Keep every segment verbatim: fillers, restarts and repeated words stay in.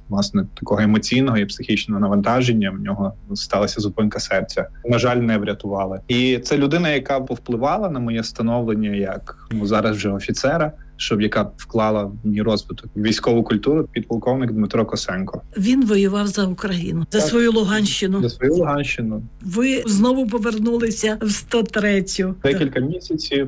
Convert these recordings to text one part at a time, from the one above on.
власне, такого емоційного і психічного навантаження. В нього сталася зупинка серця. На жаль, не врятували. І це людина, яка повпливала на моє становлення як, ну, зараз вже офіцера, щоб яка вклала в мій розвиток військову культуру, підполковник Дмитро Косенко. Він воював за Україну, за так, свою Луганщину. За свою Луганщину. Ви знову повернулися в сто третю. Декілька місяців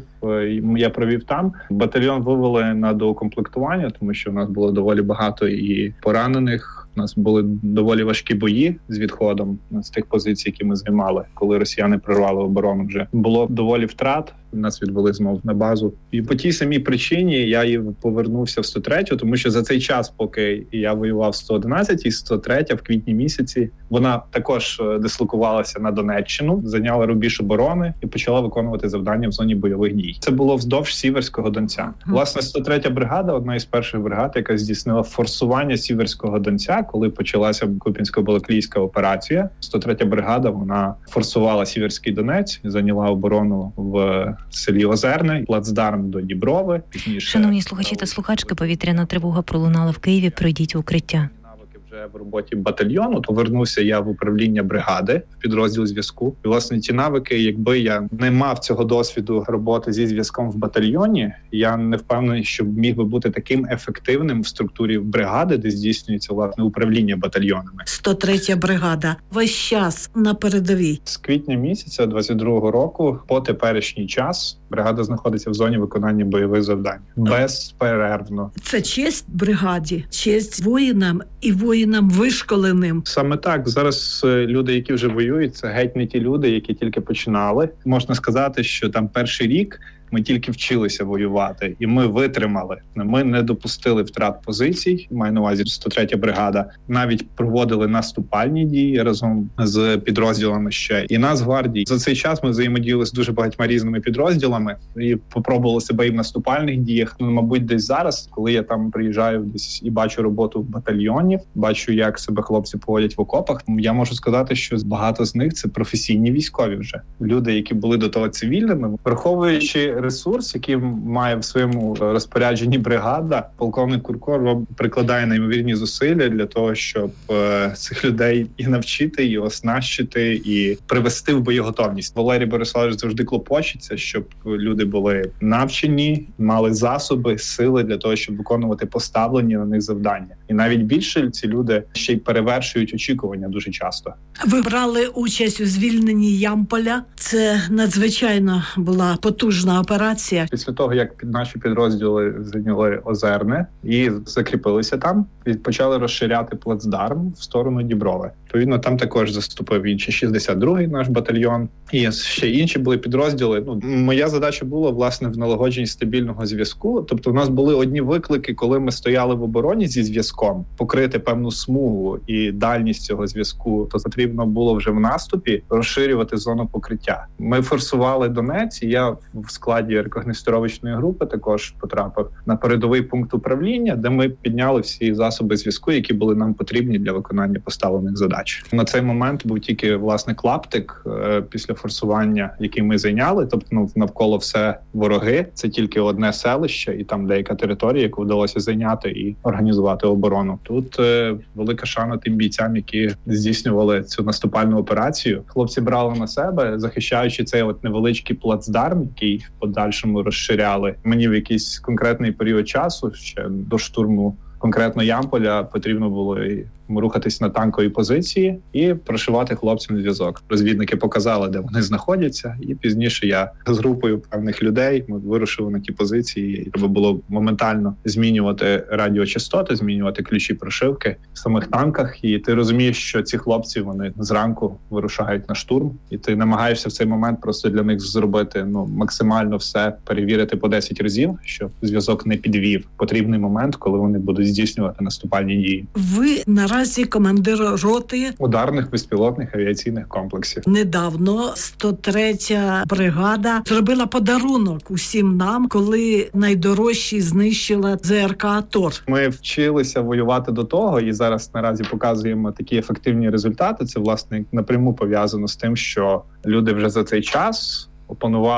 я провів там. Батальйон вивели на доукомплектування, тому що в нас було доволі багато і поранених. У нас були доволі важкі бої з відходом з тих позицій, які ми займали, коли росіяни прорвали оборону вже. Було доволі втрат, нас відвели знову на базу. І по тій самій причині я і повернувся в сто третю, тому що за цей час, поки я воював в сто одинадцятій, сто третя в квітні місяці, вона також дислокувалася на Донеччину, зайняла рубіж оборони і почала виконувати завдання в зоні бойових дій. Це було вздовж Сіверського Донця. Власне, сто третя бригада, одна із перших бригад, яка здійснила форсування Сіверського Донця, коли почалася Куп'янсько-Балаклійська операція. сто третя бригада, вона форсувала Сіверський Донець, зайняла оборону в селі Озерне, плацдарм до Діброви. Пізніше... Шановні слухачі та слухачки, повітряна тривога пролунала в Києві. Пройдіть в укриття. Вже в роботі батальйону повернувся я в управління бригади, в підрозділ зв'язку. І, власне, ті навики, якби я не мав цього досвіду роботи зі зв'язком в батальйоні, я не впевнений, що міг би бути таким ефективним в структурі бригади, де здійснюється, власне, управління батальйонами. сто третя бригада. Весь час на передовій. З квітня місяця двадцять другого року по теперішній час бригада знаходиться в зоні виконання бойових завдань. Безперервно. Це честь бригаді, честь воїнам і воїнам вишколеним. Саме так. Зараз люди, які вже воюють, це геть не ті люди, які тільки починали. Можна сказати, що там перший рік ми тільки вчилися воювати, і ми витримали. Ми не допустили втрат позицій, маю на увазі сто третя бригада. Навіть проводили наступальні дії разом з підрозділами ще. І Нацгвардії. За цей час ми взаємодіяли з дуже багатьма різними підрозділами і попробували себе і в наступальних діях. Ну, мабуть, десь зараз, коли я там приїжджаю десь і бачу роботу в батальйоні, бачу, як себе хлопці поводять в окопах, я можу сказати, що багато з них – це професійні військові вже. Люди, які були до того цивільними, враховуючи ресурс, який має в своєму розпорядженні бригада, полковник Курко прикладає неймовірні зусилля для того, щоб е, цих людей і навчити, і оснащити, і привести в боєготовність. Валерій Бориславович завжди клопочеться, щоб люди були навчені, мали засоби, сили для того, щоб виконувати поставлені на них завдання. І навіть більше ці люди ще й перевершують очікування дуже часто. Ви брали участь у звільненні Ямполя. Це надзвичайно була потужна операція. Після того, як наші підрозділи зайняли Озерне і закріпилися там, і почали розширяти плацдарм в сторону Діброви. Відповідно, там також заступив інший шістдесят другий наш батальйон. І ще інші були підрозділи. Ну, моя задача була, власне, в налагодженні стабільного зв'язку. Тобто в нас були одні виклики, коли ми стояли в обороні зі зв'язком, покрити певну смугу і дальність цього зв'язку, то потрібно було вже в наступі розширювати зону покриття. Ми форсували Донець, і я в складі рекогностировочної групи також потрапив на передовий пункт управління, де ми підняли всі засоби зв'язку, які були нам потрібні для виконання поставлених задач. На цей момент був тільки, власне, клаптик е, після форсування, який ми зайняли, тобто ну, навколо все вороги, це тільки одне селище і там деяка територія, яку вдалося зайняти і організувати оборону. Тут е, велика шана тим бійцям, які здійснювали цю наступальну операцію. Хлопці брали на себе, захищаючи цей от невеличкий плацдарм, який в подальшому розширяли. Мені в якийсь конкретний період часу, ще до штурму конкретно Ямполя, потрібно було і рухатись на танкові позиції і прошивати хлопцям зв'язок. Розвідники показали, де вони знаходяться, і пізніше я з групою певних людей ми вирушили на ті позиції, і треба було моментально змінювати радіочастоти, змінювати ключі прошивки в самих танках. І ти розумієш, що ці хлопці, вони зранку вирушають на штурм, і ти намагаєшся в цей момент просто для них зробити ну максимально все, перевірити по десять разів, щоб зв'язок не підвів потрібний момент, коли вони будуть здійснювати наступальні дії. Ви наразі командир роти ударних безпілотних авіаційних комплексів. Недавно сто третя бригада зробила подарунок усім нам, коли найдорожчі знищила ЗРК «Тор». Ми вчилися воювати до того, і зараз наразі показуємо такі ефективні результати. Це, власне, напряму пов'язано з тим, що люди вже за цей час опанували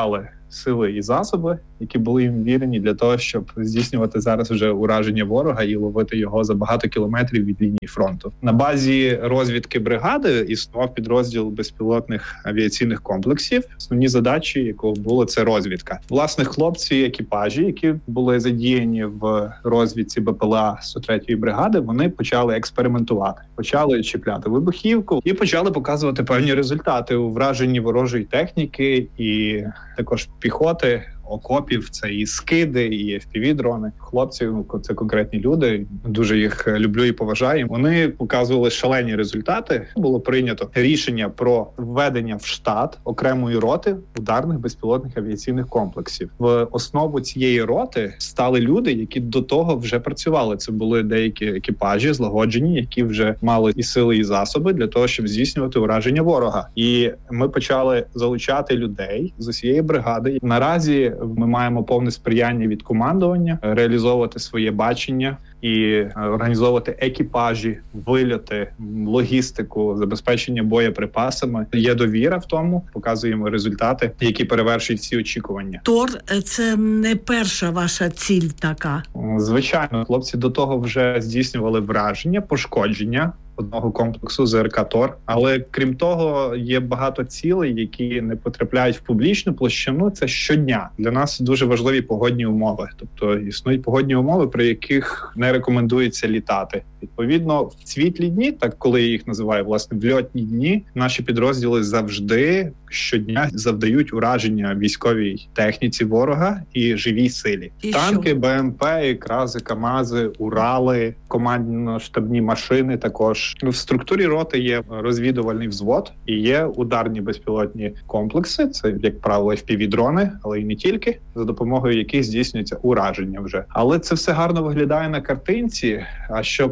сили і засоби, які були їм вірені для того, щоб здійснювати зараз вже ураження ворога і ловити його за багато кілометрів від лінії фронту. На базі розвідки бригади існував підрозділ безпілотних авіаційних комплексів. Основні задачі, якого було, це розвідка. Власне, хлопці екіпажі, які були задіяні в розвідці БПЛА сто третьої бригади, вони почали експериментувати. Почали чіпляти вибухівку і почали показувати певні результати у враженні ворожої техніки і також піхоти, окопів. Це і скиди, і еф пі ві-дрони. Хлопці, ну, це конкретні люди, дуже їх люблю і поважаю. Вони показували шалені результати. Було прийнято рішення про введення в штат окремої роти ударних безпілотних авіаційних комплексів. В основу цієї роти стали люди, які до того вже працювали. Це були деякі екіпажі злагоджені, які вже мали і сили, і засоби для того, щоб здійснювати ураження ворога. І ми почали залучати людей з усієї бригади. Наразі ми маємо повне сприяння від командування, реалізовувати своє бачення і організовувати екіпажі, вильоти, логістику, забезпечення боєприпасами. Є довіра в тому, показуємо результати, які перевершують всі очікування. Тор – це не перша ваша ціль така? Звичайно, хлопці до того вже здійснювали враження, пошкодження одного комплексу ЗРК Тор. Але крім того, є багато цілей, які не потрапляють в публічну площину. Це щодня. Для нас дуже важливі погодні умови. Тобто існують погодні умови, при яких не рекомендується літати. Відповідно, в світлі дні, так коли я їх називаю, власне, в льотні дні, наші підрозділи завжди щодня завдають ураження військовій техніці ворога і живій силі. І танки, що? Б М П, крази, КАМАЗи, Урали, командно-штабні машини також. В структурі роти є розвідувальний взвод і є ударні безпілотні комплекси. Це, як правило, еф пі ві-дрони, але й не тільки, за допомогою яких здійснюється ураження вже. Але це все гарно виглядає на картинці, а щоб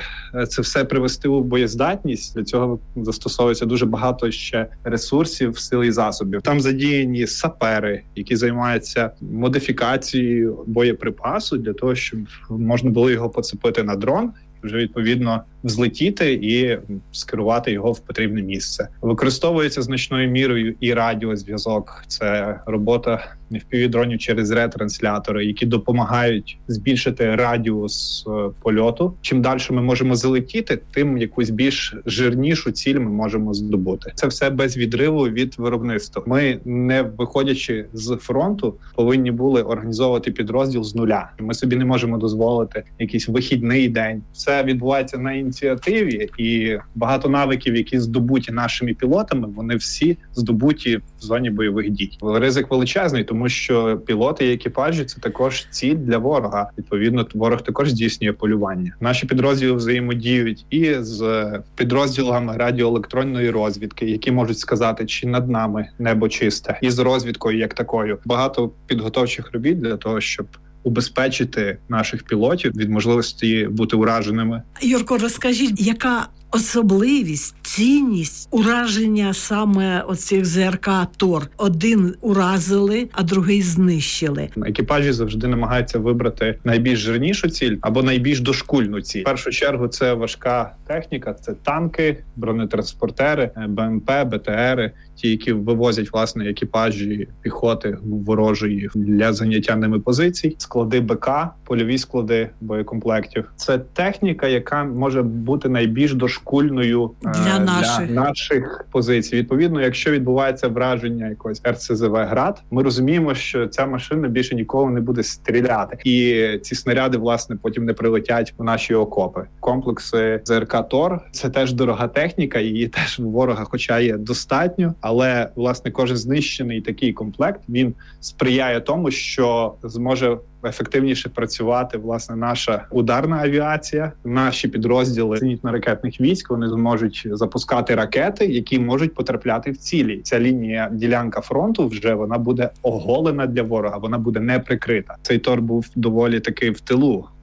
це все привести у боєздатність, для цього застосовується дуже багато ще ресурсів, сил і засобів. Там задіяні сапери, які займаються модифікацією боєприпасу для того, щоб можна було його поцепити на дрон, вже відповідно взлетіти і скерувати його в потрібне місце. Використовується значною мірою і радіозв'язок. Це робота еф пі ві-дронів через ретранслятори, які допомагають збільшити радіус польоту. Чим далі ми можемо залетіти, тим якусь більш жирнішу ціль ми можемо здобути. Це все без відриву від виробництва. Ми, не виходячи з фронту, повинні були організовувати підрозділ з нуля. Ми собі не можемо дозволити якийсь вихідний день. Все відбувається на ініціативі, і багато навиків, які здобуті нашими пілотами, вони всі здобуті в зоні бойових дій. Ризик величезний, тому що пілоти і екіпажі – це також ціль для ворога. Відповідно, ворог також здійснює полювання. Наші підрозділи взаємодіють і з підрозділами радіоелектронної розвідки, які можуть сказати, чи над нами небо чисте, і з розвідкою як такою. Багато підготовчих робіт для того, щоб убезпечити наших пілотів від можливості бути ураженими. Юрко, розкажіть, яка особливість, цінність ураження саме оцих ЗРК Тор? Один уразили, а другий знищили. Екіпажі завжди намагаються вибрати найбільш жирнішу ціль або найбільш дошкульну ціль. В першу чергу це важка техніка, це танки, бронетранспортери, Б М П, Б Т Ери, ті, які вивозять, власне, екіпажі піхоти ворожої для заняття ними позицій, склади Б К, польові склади боєкомплектів. Це техніка, яка може бути найбільш дошкульною для, е, наших. для наших позицій. Відповідно, якщо відбувається враження якогось Ер Це Зе Ве «Град», ми розуміємо, що ця машина більше ніколи не буде стріляти. І ці снаряди, власне, потім не прилетять в наші окопи. Комплекси ЗРК Тор – це теж дорога техніка, її теж у ворога хоча є достатньо, але, власне, кожен знищений такий комплект, він сприяє тому, що зможе ефективніше працювати, власне, наша ударна авіація, наші підрозділи зенітно-ракетних військ, вони зможуть запускати ракети, які можуть потрапляти в цілі. Ця лінія, ділянка фронту вже вона буде оголена для ворога, вона буде не прикрита. Цей Тор був доволі таки в тилу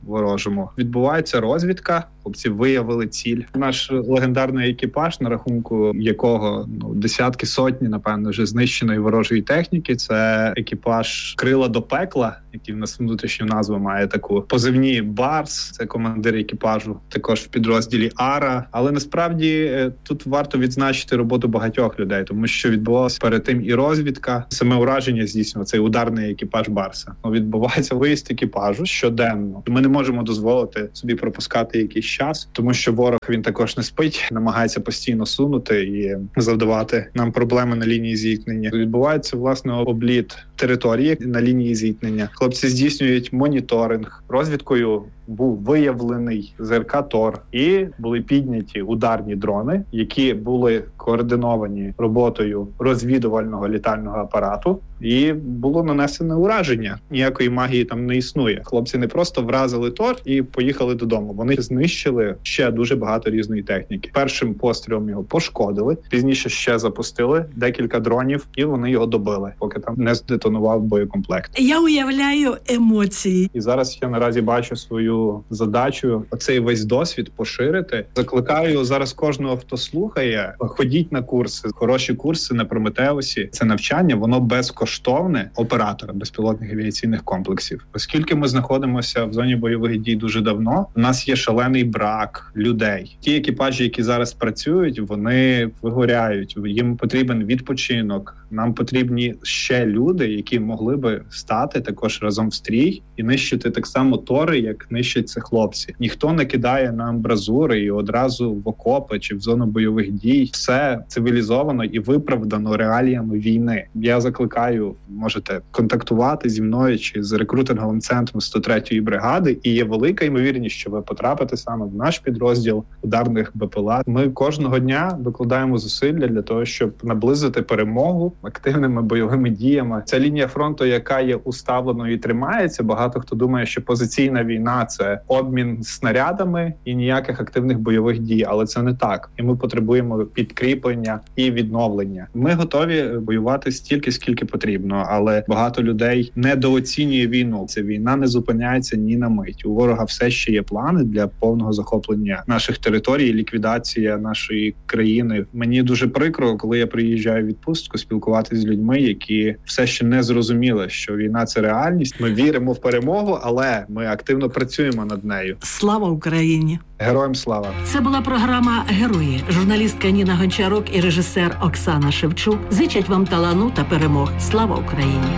ворожому. Відбувається розвідка, хлопці виявили ціль. Наш легендарний екіпаж, на рахунку якого ну, десятки, сотні, напевно, вже знищеної ворожої техніки. Це екіпаж «Крила до пекла», який в нас внутрішню назву має таку. Позивні «Барс», це командир екіпажу, також в підрозділі «Ара». Але насправді тут варто відзначити роботу багатьох людей, тому що відбувалося перед тим і розвідка, саме ураження здійснював цей ударний екіпаж «Барса». Відбувається виїзд екіпажу щоденно. Ми не можемо дозволити собі пропускати якийсь час, тому що ворог, він також не спить, намагається постійно сунути і завдавати нам проблеми на лінії зіткнення. Відбувається, власне, обліт території на лінії зіткнення. Хлопці здійснюють моніторинг. Розвідкою був виявлений ЗРК «Тор» і були підняті ударні дрони, які були координовані роботою розвідувального літального апарату, і було нанесене ураження. Ніякої магії там не існує. Хлопці не просто вразили «Тор» і поїхали додому. Вони знищили ще дуже багато різної техніки. Першим пострілом його пошкодили, пізніше ще запустили декілька дронів, і вони його добили, поки там не здетонував боєкомплект. Я уявляю емоції. І зараз я наразі бачу свою задачу оцей весь досвід поширити. Закликаю зараз кожного, хто слухає, ходіть на курси. Хороші курси на Прометеусі. Це навчання, воно безкоштовне оператора безпілотних авіаційних комплексів. Оскільки ми знаходимося в зоні бойових дій дуже давно, у нас є шалений брак людей. Ті екіпажі, які зараз працюють, вони вигоряють. Їм потрібен відпочинок. Нам потрібні ще люди, які могли би стати також разом в стрій і нищити так само тори, як нищать це хлопці. Ніхто не кидає на амбразури і одразу в окопи чи в зону бойових дій. Все цивілізовано і виправдано реаліями війни. Я закликаю, можете контактувати зі мною чи з рекрутинговим центром сто третьої бригади, і є велика ймовірність, що ви потрапите саме в наш підрозділ ударних БПЛА. Ми кожного дня докладаємо зусилля для того, щоб наблизити перемогу активними бойовими діями. Ця лінія фронту, яка є уставленою і тримається, багато хто думає, що позиційна війна – це обмін снарядами і ніяких активних бойових дій, але це не так. І ми потребуємо підкріплення і відновлення. Ми готові воювати стільки, скільки потрібно, але багато людей недооцінює війну. Ця війна не зупиняється ні на мить. У ворога все ще є плани для повного захоплення наших територій, ліквідація нашої країни. Мені дуже прикро, коли я приїжджаю в відпустку, спілкуватися з людьми, які все ще не зрозуміли, що війна – це реальність. Ми віримо в перемогу, але ми активно працюємо над нею. Слава Україні! Героям слава! Це була програма «Герої». Журналістка Ніна Гончарук і режисер Оксана Шевчук зичать вам талану та перемог. Слава Україні!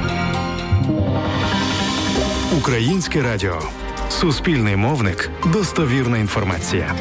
Українське радіо. Суспільний мовник. Достовірна інформація.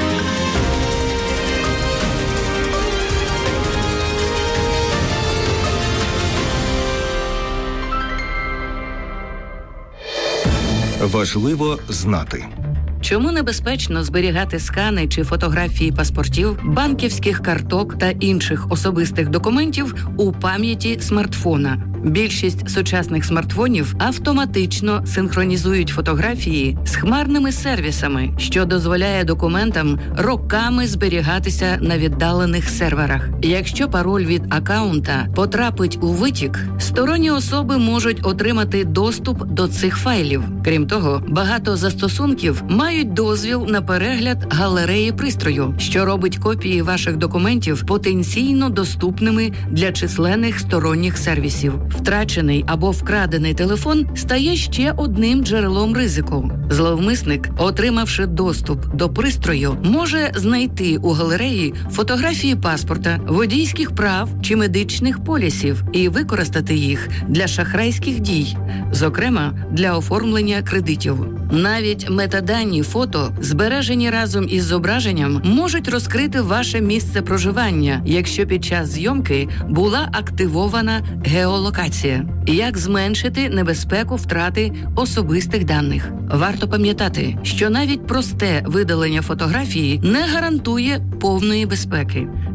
Важливо знати. Чому небезпечно зберігати скани чи фотографії паспортів, банківських карток та інших особистих документів у пам'яті смартфона? Більшість сучасних смартфонів автоматично синхронізують фотографії з хмарними сервісами, що дозволяє документам роками зберігатися на віддалених серверах. Якщо пароль від акаунта потрапить у витік, сторонні особи можуть отримати доступ до цих файлів. Крім того, багато застосунків мають дозвіл на перегляд галереї пристрою, що робить копії ваших документів потенційно доступними для численних сторонніх сервісів. Втрачений або вкрадений телефон стає ще одним джерелом ризику. Зловмисник, отримавши доступ до пристрою, може знайти у галереї фотографії паспорта, водійських прав чи медичних полісів і використати їх для шахрайських дій, зокрема для оформлення кредитів. Навіть метадані фото, збережені разом із зображенням, можуть розкрити ваше місце проживання, якщо під час зйомки була активована геолокація. Як зменшити небезпеку втрати особистих даних? Варто пам'ятати, що навіть просте видалення фотографії не гарантує повної безпеки.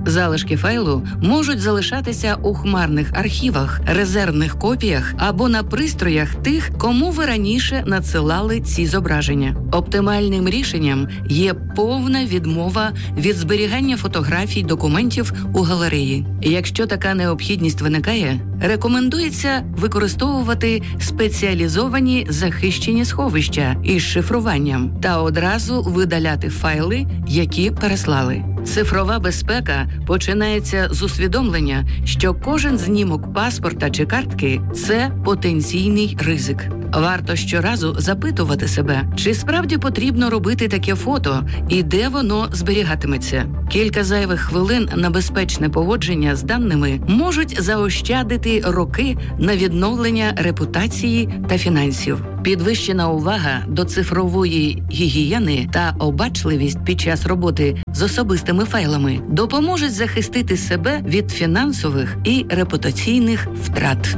Залишки файлу можуть залишатися у хмарних архівах, резервних копіях або на пристроях тих, кому ви раніше надсилали ці зображення. Оптимальним рішенням є повна відмова від зберігання фотографій документів у галереї. Якщо така необхідність виникає, рекомендується використовувати спеціалізовані захищені сховища із шифруванням та одразу видаляти файли, які переслали. Цифрова безпека починається з усвідомлення, що кожен знімок паспорта чи картки – це потенційний ризик. Варто щоразу запитувати себе, чи справді потрібно робити таке фото і де воно зберігатиметься. Кілька зайвих хвилин на безпечне поводження з даними можуть заощадити роки на відновлення репутації та фінансів. Підвищена увага до цифрової гігієни та обачливість під час роботи з особистими файлами допоможуть захистити себе від фінансових і репутаційних втрат.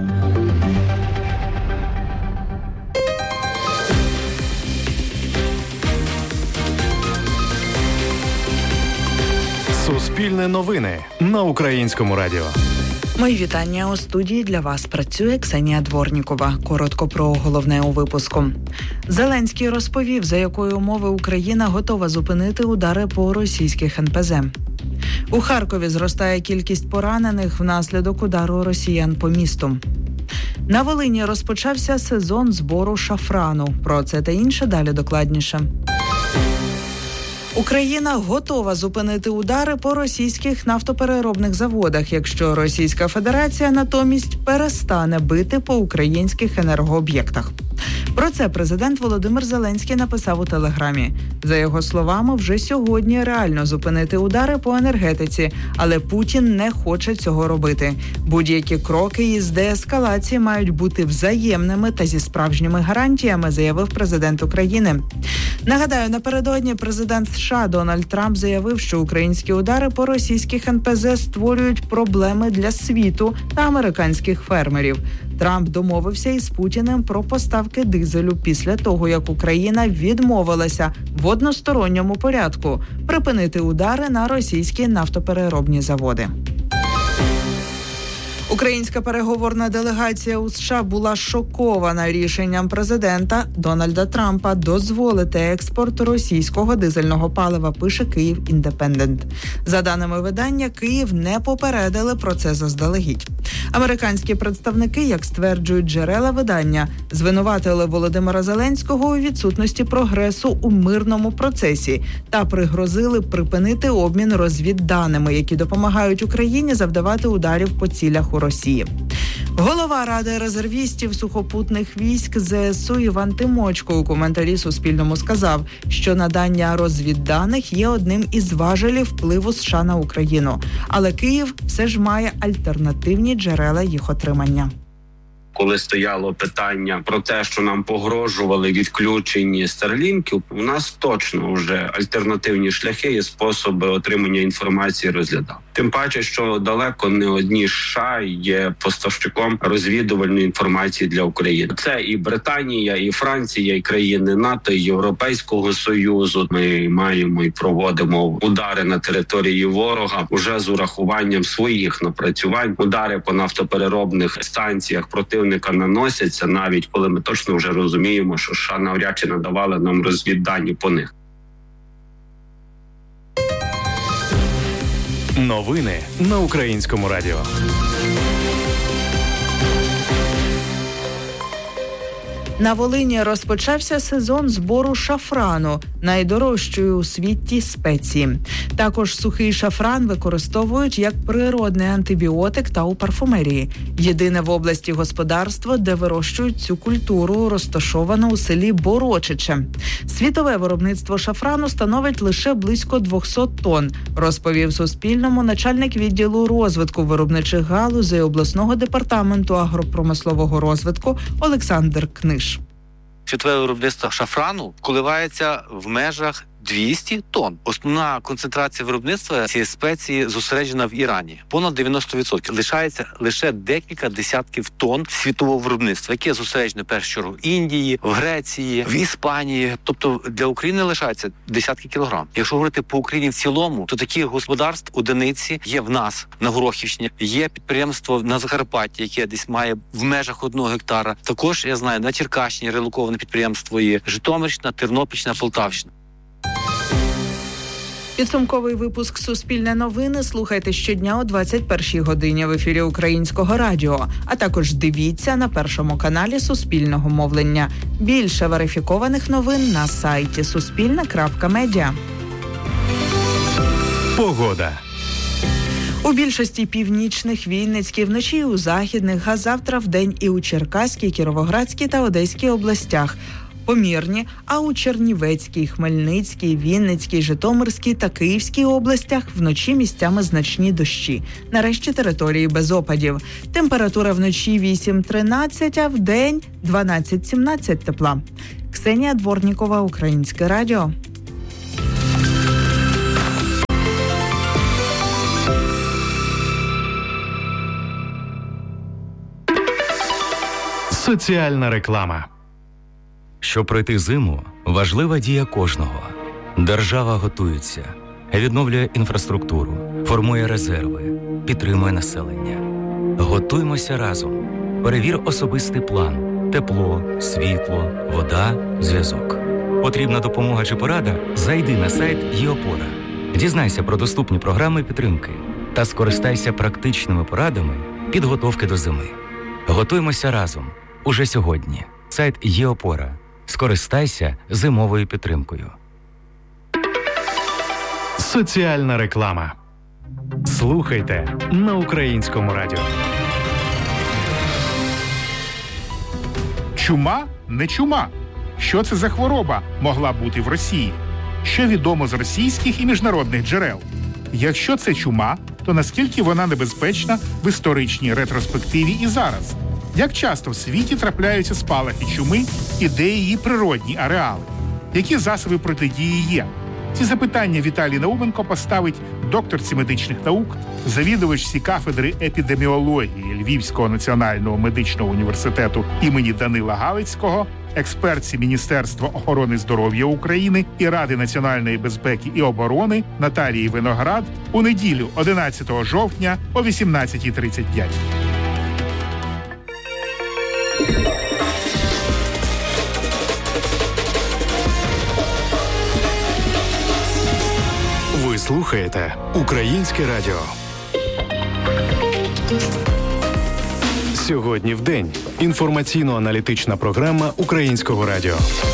Суспільне новини на Українському радіо. Мої вітання. У студії для вас працює Ксенія Дворнікова. Коротко про головне у випуску. Зеленський розповів, за якої умови Україна готова зупинити удари по російських ен пе зет. У Харкові зростає кількість поранених внаслідок удару росіян по місту. На Волині розпочався сезон збору шафрану. Про це та інше далі докладніше. Україна готова зупинити удари по російських нафтопереробних заводах, якщо Російська Федерація натомість перестане бити по українських енергооб'єктах. Про це президент Володимир Зеленський написав у Телеграмі. За його словами, вже сьогодні реально зупинити удари по енергетиці, але Путін не хоче цього робити. Будь-які кроки із деескалації мають бути взаємними та зі справжніми гарантіями, заявив президент України. Нагадаю, напередодні президент США Дональд Трамп заявив, що українські удари по російських ен пе зет створюють проблеми для світу та американських фермерів. Трамп домовився із Путіним про поставки дизелю після того, як Україна відмовилася в односторонньому порядку припинити удари на російські нафтопереробні заводи. Українська переговорна делегація у США була шокована рішенням президента Дональда Трампа дозволити експорт російського дизельного палива, пише Київ Індепендент. За даними видання, Київ не попередили про це заздалегідь. Американські представники, як стверджують джерела видання, звинуватили Володимира Зеленського у відсутності прогресу у мирному процесі та пригрозили припинити обмін розвідданими, які допомагають Україні завдавати ударів по цілях у Росії. Голова Ради резервістів сухопутних військ зе ес у Іван Тимочко у коментарі Суспільному сказав, що надання розвідданих є одним із важелів впливу США на Україну. Але Київ все ж має альтернативні джерела їх отримання. Коли стояло питання про те, що нам погрожували відключені старлінків, у нас точно вже альтернативні шляхи і способи отримання інформації розглядав. Тим паче, що далеко не одні США є поставщиком розвідувальної інформації для України. Це і Британія, і Франція, і країни НАТО, і Європейського Союзу. Ми маємо і проводимо удари на території ворога уже з урахуванням своїх напрацювань. Удари по нафтопереробних станціях противника наносяться, навіть коли ми точно вже розуміємо, що США навряд чи надавали нам розвіддані по них. Новини на Українському радіо. На Волині розпочався сезон збору шафрану, найдорожчої у світі спеції. Також сухий шафран використовують як природний антибіотик та у парфумерії. Єдине в області господарство, де вирощують цю культуру, розташовано у селі Борочиче. Світове виробництво шафрану становить лише близько двісті тонн, розповів Суспільному начальник відділу розвитку виробничих галузей обласного департаменту агропромислового розвитку Олександр Книж. Світове виробництво шафрану коливається в межах двісті тонн. Основна концентрація виробництва цієї спеції зосереджена в Ірані. Понад дев'яносто відсотків. Лишається лише декілька десятків тонн світового виробництва, яке зосереджено в першу чергу в Індії, в Греції, в Іспанії. Тобто для України лишається десятки кілограм. Якщо говорити по Україні в цілому, то такі господарств одиниці є в нас на Горохівщині, є підприємство на Закарпатті, яке десь має в межах одного гектара. Також, я знаю, на Черкащині релоковане підприємство є, Житомирщина, Тернопільщина, Полтавщина. Підсумковий випуск «Суспільне новини» слухайте щодня о двадцять першій годині в ефірі Українського радіо, а також дивіться на першому каналі Суспільного мовлення. Більше верифікованих новин на сайті суспільне крапка медіа. Погода. У більшості північних, Вінницькій, вночі у західних, а завтра вдень і у Черкаській, Кіровоградській та Одеській областях. Помірні, а у Чернівецькій, Хмельницькій, Вінницькій, Житомирській та Київській областях вночі місцями значні дощі. Нарешті території без опадів. Температура вночі вісім-тринадцять, а вдень дванадцять-сімнадцять тепла. Ксенія Дворнікова, Українське радіо. Соціальна реклама. Щоб пройти зиму, важлива дія кожного. Держава готується, відновлює інфраструктуру, формує резерви, підтримує населення. Готуймося разом. Перевір особистий план. Тепло, світло, вода, зв'язок. Потрібна допомога чи порада? Зайди на сайт ЄОпора. Дізнайся про доступні програми підтримки та скористайся практичними порадами підготовки до зими. Готуймося разом. Уже сьогодні. Сайт ЄОпора. Скористайся зимовою підтримкою. Соціальна реклама. Слухайте на Українському радіо. Чума не чума. Що це за хвороба могла бути в Росії? Що відомо з російських і міжнародних джерел? Якщо це чума, то наскільки вона небезпечна в історичній ретроспективі і зараз? Як часто в світі трапляються спалахи чуми і де її природні ареали? Які засоби протидії є? Ці запитання Віталій Науменко поставить докторці медичних наук, завідувачці кафедри епідеміології Львівського національного медичного університету імені Данила Галицького, експертці Міністерства охорони здоров'я України і Ради національної безпеки і оборони Наталії Виноград у неділю одинадцятого жовтня о вісімнадцятій тридцять п'ять. Ви слухаєте Українське радіо. Сьогодні в день. Інформаційно-аналітична програма Українського радіо.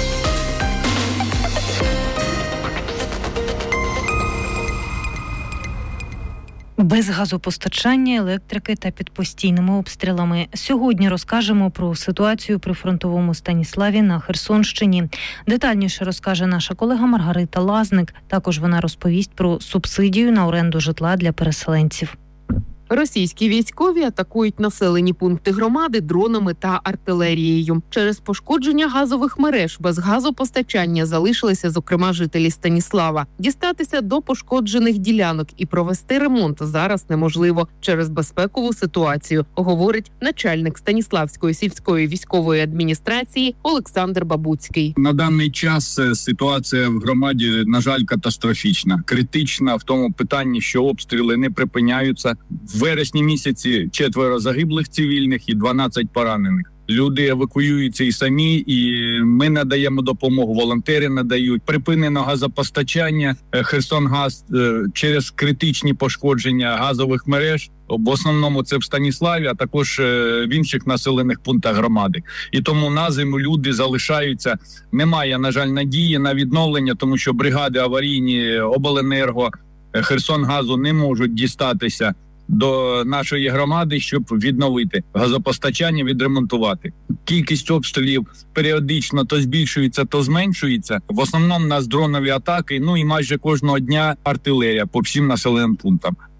Без газопостачання, електрики та під постійними обстрілами. Сьогодні розкажемо про ситуацію при фронтовому Станіславі на Херсонщині. Детальніше розкаже наша колега Маргарита Лазник. Також вона розповість про субсидію на оренду житла для переселенців. Російські військові атакують населені пункти громади дронами та артилерією. Через пошкодження газових мереж без газопостачання залишилися, зокрема, жителі Станіслава. Дістатися до пошкоджених ділянок і провести ремонт зараз неможливо через безпекову ситуацію, говорить начальник Станіславської сільської військової адміністрації Олександр Бабуцький. На даний час ситуація в громаді, на жаль, катастрофічна. Критична в тому питанні, що обстріли не припиняються. В вересні місяці четверо загиблих цивільних і дванадцять поранених. Люди евакуюються і самі, і ми надаємо допомогу, волонтери надають. Припинено газопостачання, Херсонгаз через критичні пошкодження газових мереж. В основному це в Станіславі, а також в інших населених пунктах громади. І тому на зиму люди залишаються. Немає, на жаль, надії на відновлення, тому що бригади аварійні, обленерго, Херсонгазу не можуть дістатися до нашої громади, щоб відновити газопостачання, відремонтувати. Кількість обстрілів періодично то збільшується, то зменшується. В основному у нас дронові атаки, ну і майже кожного дня артилерія по всім населеним пунктам.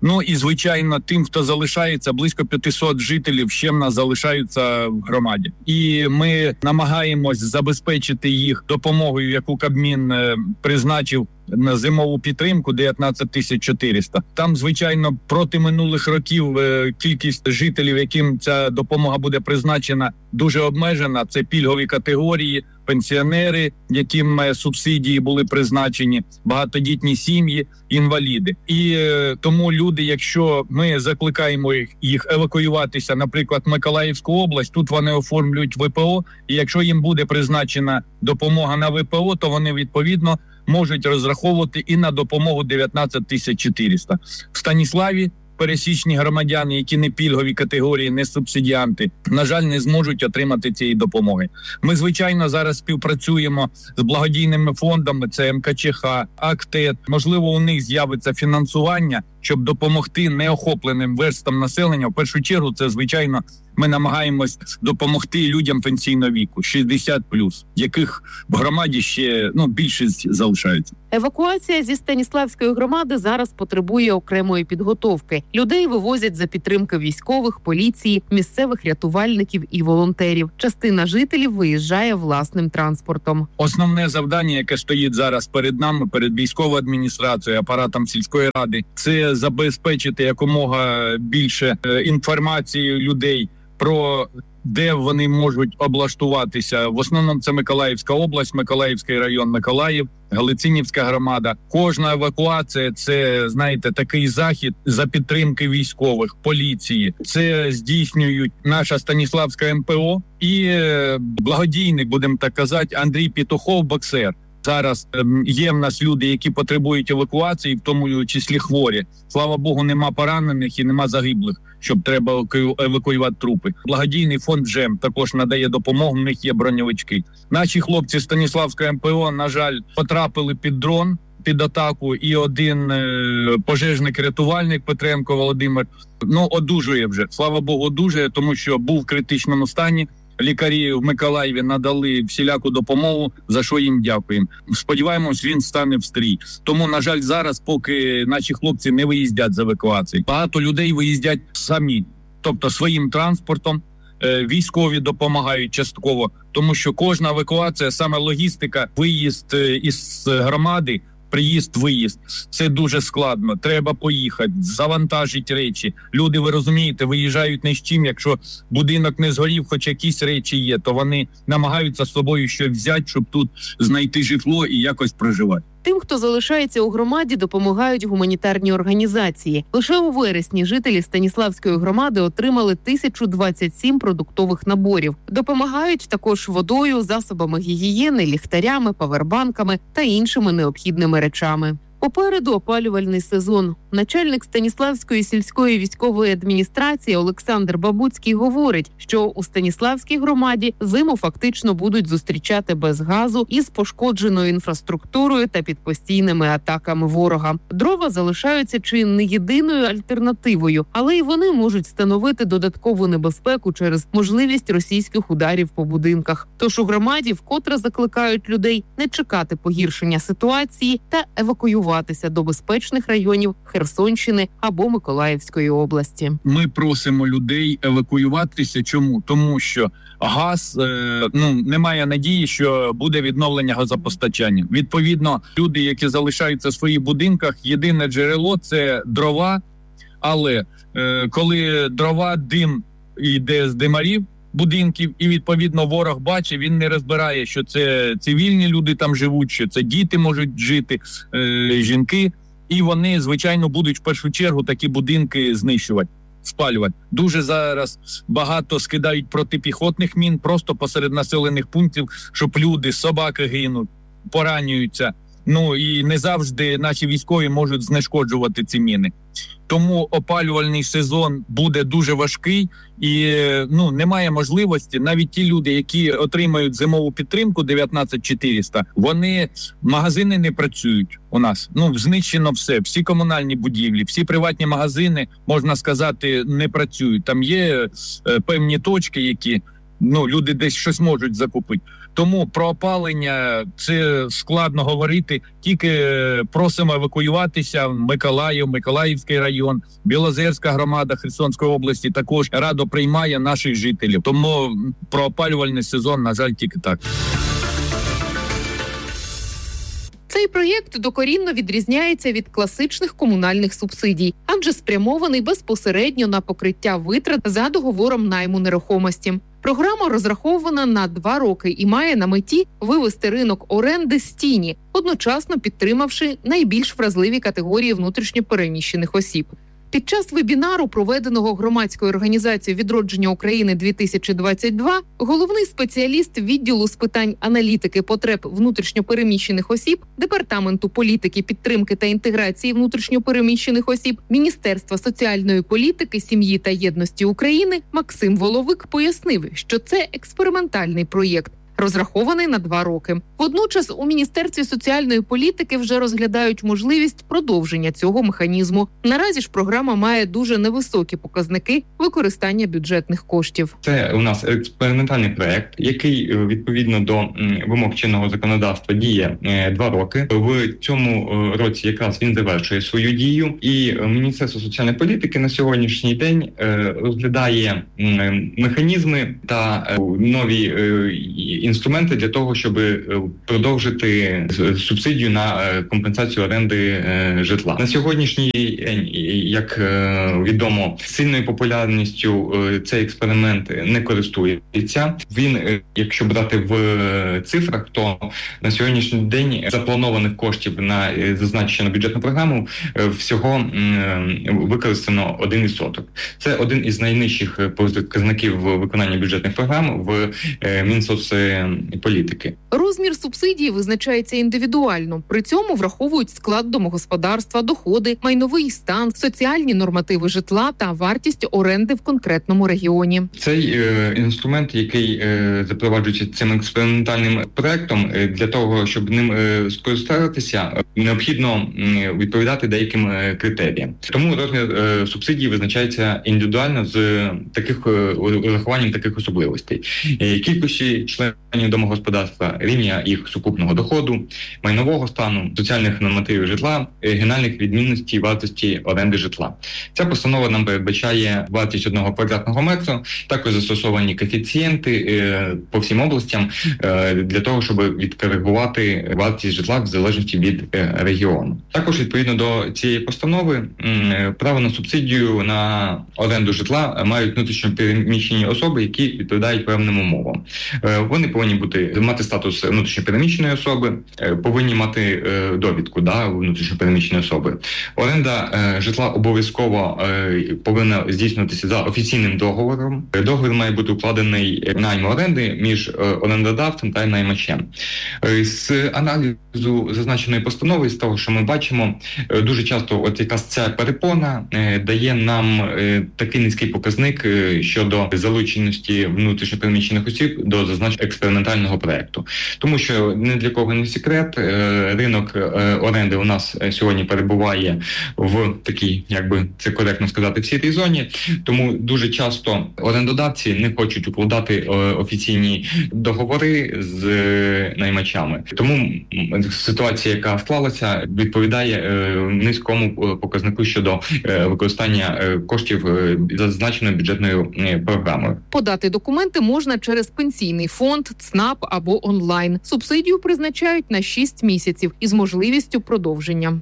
Ну і, звичайно, тим, хто залишається, близько п'ятсот жителів ще в нас залишаються в громаді. І ми намагаємось забезпечити їх допомогою, яку Кабмін призначив на зимову підтримку дев'ятнадцять тисяч чотириста. Там, звичайно, проти минулих років кількість жителів, яким ця допомога буде призначена, дуже обмежена. Це пільгові категорії, пенсіонери, яким субсидії були призначені, багатодітні сім'ї, інваліди. І е, тому люди, якщо ми закликаємо їх, їх евакуюватися, наприклад, в Миколаївську область, тут вони оформлюють В П О, і якщо їм буде призначена допомога на В П О, то вони, відповідно, можуть розраховувати і на допомогу дев'ятнадцять тисяч чотириста. В Станіславі пересічні громадяни, які не пільгові категорії, не субсидіанти, на жаль, не зможуть отримати цієї допомоги. Ми, звичайно, зараз співпрацюємо з благодійними фондами, це М К Ч Х, АКТЕТ. Можливо, у них з'явиться фінансування, щоб допомогти неохопленим верстам населення. В першу чергу, це, звичайно, ми намагаємось допомогти людям пенсійного віку, шістдесят плюс, яких в громаді ще, ну, більшість залишається. Евакуація зі Станіславської громади зараз потребує окремої підготовки. Людей вивозять за підтримки військових, поліції, місцевих рятувальників і волонтерів. Частина жителів виїжджає власним транспортом. Основне завдання, яке стоїть зараз перед нами, перед військовою адміністрацією, апаратом сільської ради, це забезпечити якомога більше інформації людей про де вони можуть облаштуватися. В основному це Миколаївська область, Миколаївський район, Миколаїв, Галицинівська громада. Кожна евакуація – це, знаєте, такий захід за підтримки військових, поліції. Це здійснюють наша Станіславська М П О і благодійник, будемо так казати, Андрій Петухов, боксер. Зараз ем, є в нас люди, які потребують евакуації, в тому числі хворі. Слава Богу, нема поранених і нема загиблих, щоб треба евакуювати трупи. Благодійний фонд «Джем» також надає допомогу, в них є броньовички. Наші хлопці Станіславської М П О, на жаль, потрапили під дрон, під атаку, і один е, пожежник-рятувальник Петренко Володимир, ну, одужує вже. Слава Богу, одужує, тому що був в критичному стані. Лікарі в Миколаєві надали всіляку допомогу, за що їм дякуємо. Сподіваємось, він стане в стрій. Тому, на жаль, зараз, поки наші хлопці не виїздять з евакуації, багато людей виїздять самі, тобто своїм транспортом. Військові допомагають частково, тому що кожна евакуація, саме логістика, виїзд із громади, приїзд-виїзд, це дуже складно. Треба поїхати, завантажити речі. Люди, ви розумієте, виїжджають не з чим. Якщо будинок не згорів, хоч якісь речі є, то вони намагаються з собою щось взяти, щоб тут знайти житло і якось проживати. Тим, хто залишається у громаді, допомагають гуманітарні організації. Лише у вересні жителі Станіславської громади отримали тисячу двадцять сім продуктових наборів. Допомагають також водою, засобами гігієни, ліхтарями, павербанками та іншими необхідними речами. Попереду опалювальний сезон. Начальник Станіславської сільської військової адміністрації Олександр Бабуцький говорить, що у Станіславській громаді зиму фактично будуть зустрічати без газу із пошкодженою інфраструктурою та під постійними атаками ворога. Дрова залишаються чи не єдиною альтернативою, але й вони можуть становити додаткову небезпеку через можливість російських ударів по будинках. Тож у громаді вкотре закликають людей не чекати погіршення ситуації та евакуюватися до безпечних районів Херсонщини або Миколаївської області. Ми просимо людей евакуюватися. Чому? Тому що газ, е, ну, немає надії, що буде відновлення газопостачання. Відповідно, люди, які залишаються в своїх будинках, єдине джерело – це дрова. Але е, коли дрова, дим йде з димарів будинків, і, відповідно, ворог бачить, він не розбирає, що це цивільні люди там живуть, що це діти можуть жити, е, жінки. І вони, звичайно, будуть в першу чергу такі будинки знищувати, спалювати. Дуже зараз багато скидають протипіхотних мін просто посеред населених пунктів, щоб люди, собаки гинуть, поранюються. Ну і не завжди наші військові можуть знешкоджувати ці міни. Тому опалювальний сезон буде дуже важкий і, ну, немає можливості. Навіть ті люди, які отримають зимову підтримку дев'ятнадцять чотириста, вони, магазини не працюють у нас. Ну, знищено все, всі комунальні будівлі, всі приватні магазини, можна сказати, не працюють. Там є е, певні точки, які, ну, люди десь щось можуть закупити. Тому про опалення це складно говорити. Тільки просимо евакуюватися в Миколаїв, Миколаївський район, Білозерська громада Херсонської області також радо приймає наших жителів. Тому про опалювальний сезон, на жаль, тільки так. Цей проєкт докорінно відрізняється від класичних комунальних субсидій, адже спрямований безпосередньо на покриття витрат за договором найму нерухомості. Програма розрахована на два роки і має на меті вивести ринок оренди з тіні, одночасно підтримавши найбільш вразливі категорії внутрішньопереміщених осіб. Під час вебінару, проведеного громадською організацією «Відродження України-дві тисячі двадцять два», головний спеціаліст відділу з питань аналітики потреб внутрішньопереміщених осіб Департаменту політики, підтримки та інтеграції внутрішньопереміщених осіб Міністерства соціальної політики, сім'ї та єдності України Максим Воловик пояснив, що це експериментальний проєкт, розрахований на два роки. Водночас у Міністерстві соціальної політики вже розглядають можливість продовження цього механізму. Наразі ж програма має дуже невисокі показники використання бюджетних коштів. Це у нас експериментальний проект, який відповідно до вимог чинного законодавства діє два роки. В цьому році якраз він завершує свою дію, і Міністерство соціальної політики на сьогоднішній день розглядає механізми та нові інструменти для того, щоб продовжити субсидію на компенсацію оренди житла. На сьогоднішній день, як відомо, сильною популярністю цей експеримент не користується. Він, якщо брати в цифрах, то на сьогоднішній день запланованих коштів на зазначену бюджетну програму всього використано один відсоток. Це один із найнижчих показників виконання бюджетних програм в Мінсоцполітики. Розмір субсидії визначається індивідуально. При цьому враховують склад домогосподарства, доходи, майновий стан, соціальні нормативи житла та вартість оренди в конкретному регіоні. Цей е, інструмент, який е, запроваджується цим експериментальним проектом, е, для того, щоб ним е, скористатися, е, необхідно е, відповідати деяким е, критеріям. Тому розмір е, субсидії визначається індивідуально з таких е, урахуванням таких особливостей. Е, кількості членів домогосподарства, рівня їх сукупного доходу, майнового стану, соціальних нормативів житла, регіональних відмінностей вартості оренди житла. Ця постанова нам передбачає вартість одного квадратного метру, також застосовані коефіцієнти е, по всім областям е, для того, щоб відкоригувати вартість житла в залежності від е, регіону. Також відповідно до цієї постанови е, право на субсидію на оренду житла мають внутрішньо переміщені особи, які відповідають певним умовам. Е, вони повинні бути мати статус внутрішньопереміщеної особи, е, повинні мати е, довідку да, внутрішньопереміщеної особи. Оренда е, житла обов'язково е, повинна здійснюватися за офіційним договором. Договір має бути укладений найму оренди між е, орендодавцем та наймачем. Е, з аналізу зазначеної постанови, з того, що ми бачимо, е, дуже часто от якась ця перепона е, дає нам е, такий низький показник е, щодо залученості внутрішньопереміщених осіб до зазначеного експериментального проекту. Тому що не для кого не секрет, е, ринок е, оренди у нас сьогодні перебуває в такій, якби це коректно сказати, в сірій зоні. Тому дуже часто орендодавці не хочуть укладати е, офіційні договори з е, наймачами. Тому ситуація, яка склалася, відповідає е, низькому показнику щодо е, використання е, коштів е, зазначеною бюджетною е, програмою. Подати документи можна через пенсійний фонд, ЦНАП або онлайн. Субсидію призначають на шість місяців із можливістю продовження.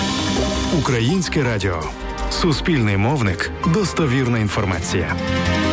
Українське радіо. Суспільний мовник. Достовірна інформація.